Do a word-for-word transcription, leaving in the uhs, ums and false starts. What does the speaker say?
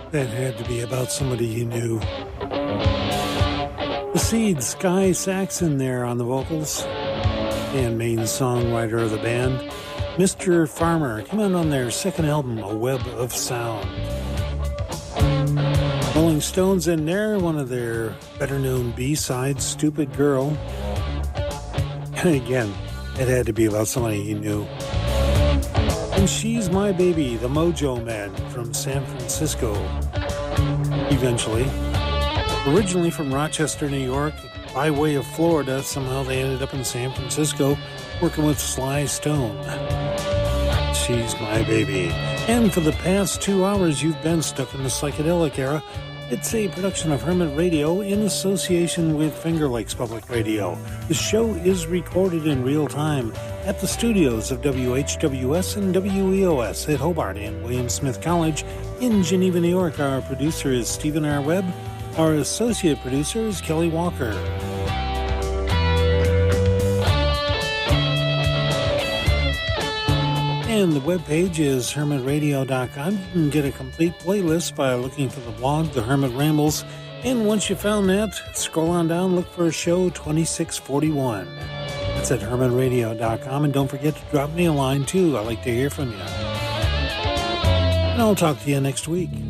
That had to be about somebody you knew. The Seeds, Sky Saxon there on the vocals, and main songwriter of the band. Mister Farmer came out on their second album, A Web of Sound. Rolling Stones in there, one of their better-known B-sides, Stupid Girl. And again, it had to be about somebody you knew. And She's My Baby, the Mojo Men from San Francisco, eventually. Originally from Rochester, New York, by way of Florida, somehow they ended up in San Francisco working with Sly Stone. She's My Baby. And for the past two hours, you've been stuck in the psychedelic era. It's a production of Hermit Radio in association with Finger Lakes Public Radio. The show is recorded in real time at the studios of W H W S and W E O S at Hobart and William Smith College in Geneva, New York. Our producer is Stephen R. Webb. Our associate producer is Kelly Walker. And the webpage is hermit radio dot com. You can get a complete playlist by looking for the blog, The Hermit Rambles. And once you found that, scroll on down, look for show twenty-six forty-one. That's at hermit radio dot com. And don't forget to drop me a line, too. I'd like to hear from you. And I'll talk to you next week.